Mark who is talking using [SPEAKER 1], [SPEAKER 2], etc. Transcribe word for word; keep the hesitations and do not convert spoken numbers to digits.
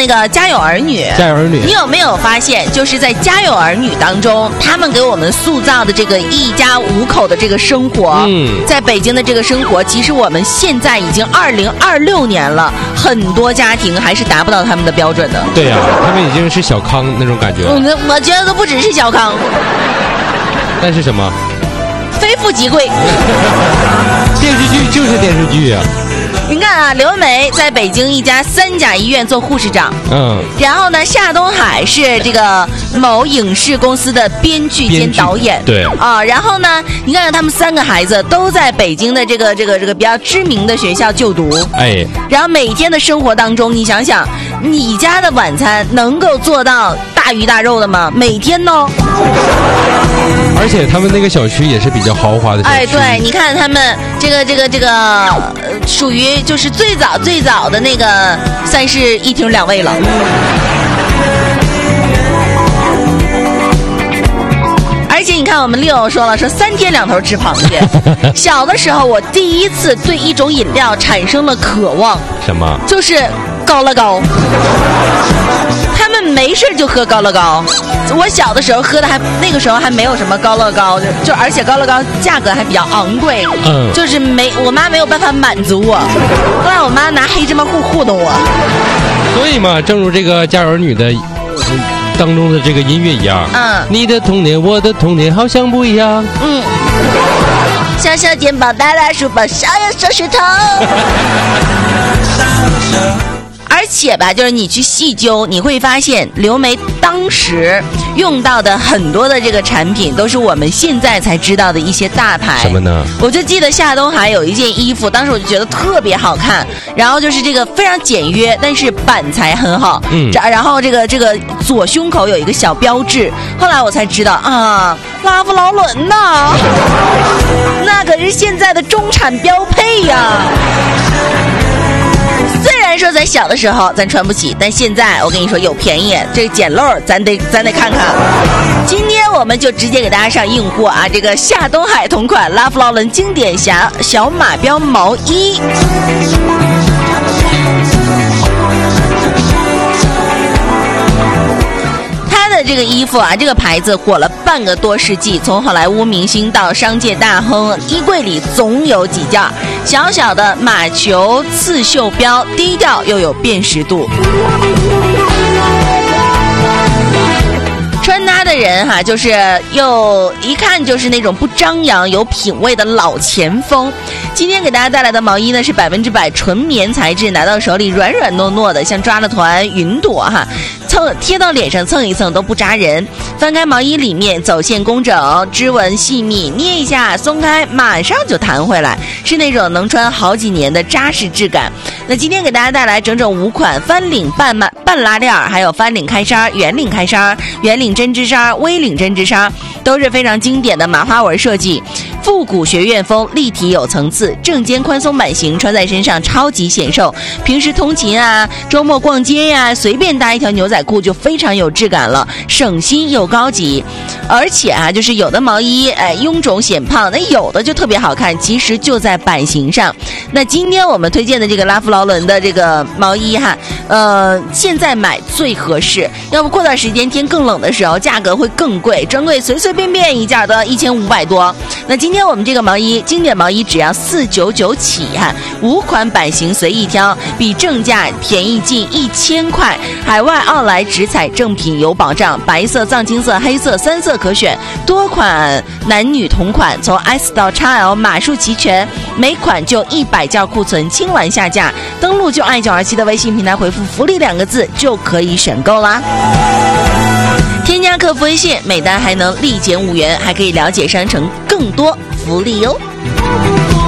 [SPEAKER 1] 那个《家有儿女》，
[SPEAKER 2] 家有儿女，
[SPEAKER 1] 你有没有发现，就是在《家有儿女》当中，他们给我们塑造的这个一家五口的这个生活，
[SPEAKER 2] 嗯，
[SPEAKER 1] 在北京的这个生活，其实我们现在已经二零二六年了，很多家庭还是达不到他们的标准的。
[SPEAKER 2] 对呀、啊，他们已经是小康那种感觉了。
[SPEAKER 1] 我我觉得都不只是小康，
[SPEAKER 2] 但是什么？
[SPEAKER 1] 非富即贵。
[SPEAKER 2] 电视剧就是电视剧啊。
[SPEAKER 1] 你看啊，刘梅在北京一家三甲医院做护士长，
[SPEAKER 2] 嗯，
[SPEAKER 1] 然后呢，夏东海是这个某影视公司的编剧兼导演，
[SPEAKER 2] 对
[SPEAKER 1] 啊，然后呢，你看看他们三个孩子都在北京的这个这个这个比较知名的学校就读，
[SPEAKER 2] 哎，
[SPEAKER 1] 然后每天的生活当中，你想想，你家的晚餐能够做到大鱼大肉的吗？每天呢？
[SPEAKER 2] 而且他们那个小区也是比较豪华的小区。
[SPEAKER 1] 哎，对，你看他们这个这个这个，呃、属于就是最早最早的那个三室一厅两卫了。而且你看，我们六说了，说三天两头吃螃蟹。小的时候，我第一次对一种饮料产生了渴望，
[SPEAKER 2] 什么？
[SPEAKER 1] 就是高乐高。他们没事就喝高乐高，我小的时候喝的还那个时候还没有什么高乐高，就就而且高乐高价格还比较昂贵，
[SPEAKER 2] 嗯，
[SPEAKER 1] 就是没我妈没有办法满足我，后来我妈拿黑芝麻糊糊弄我。
[SPEAKER 2] 所以嘛，正如这个《家有儿女》的当中的这个音乐一样，
[SPEAKER 1] 嗯，
[SPEAKER 2] 你的童年，我的童年好像不一样，
[SPEAKER 1] 嗯，小小肩膀，大大书包，小呀小石头。而且吧，就是你去细究，你会发现刘梅当时用到的很多的这个产品，都是我们现在才知道的一些大牌。
[SPEAKER 2] 什么呢？
[SPEAKER 1] 我就记得夏东海有一件衣服，当时我就觉得特别好看，然后就是这个非常简约，但是版材很好。
[SPEAKER 2] 嗯，
[SPEAKER 1] 然后这个这个左胸口有一个小标志，后来我才知道啊，拉夫劳伦呐，那可是现在的中产标配呀。虽然说咱小的时候咱穿不起，但现在我跟你说有便宜，这捡漏咱得咱得看看。今天我们就直接给大家上硬货啊，这个夏东海同款拉夫劳伦经典小小马标毛衣。这个衣服啊，这个牌子火了半个多世纪，从好莱坞明星到商界大亨，衣柜里总有几件。小小的马球刺绣标，低调又有辨识度。穿它的人哈、啊，就是又一看就是那种不张扬、有品味的老前锋。今天给大家带来的毛衣呢，是百分之百纯棉材质，拿到手里软软糯糯的，像抓了团云朵哈，蹭贴到脸上蹭一蹭都不扎人。翻开毛衣里面，走线工整，织纹细密，捏一下松开，马上就弹回来，是那种能穿好几年的扎实质感。那今天给大家带来整整五款翻领半马半拉链，还有翻领开衫、圆领开衫、圆领针织衫、微领针织衫，都是非常经典的麻花纹设计，复古学院风，立体有层次，正肩宽松版型，穿在身上超级显瘦。平时通勤啊，周末逛街呀、啊，随便搭一条牛仔裤就非常有质感了，省心又高级。而且啊，就是有的毛衣哎臃肿显胖，那有的就特别好看，其实就在版型上。那今天我们推荐的这个拉夫劳伦的这个毛衣哈，呃，现在买最合适，要不过段时间天更冷的时候，价格会更贵，专柜随随便便一件都要一千五百多。那今天我们这个毛衣经典毛衣只要四九九起哈，五款版型随意挑，比正价便宜近一千块。海外奥莱直采正品有保障，白色、藏青色、黑色三色可选，多款男女同款，从 S 到 X L 码数齐全，每款就一百件库存，清完下架。登录就爱九二七的微信平台回复福利两个字就可以选购啦。添加客服微信，每单还能立减五元，还可以了解商城更多福利哟。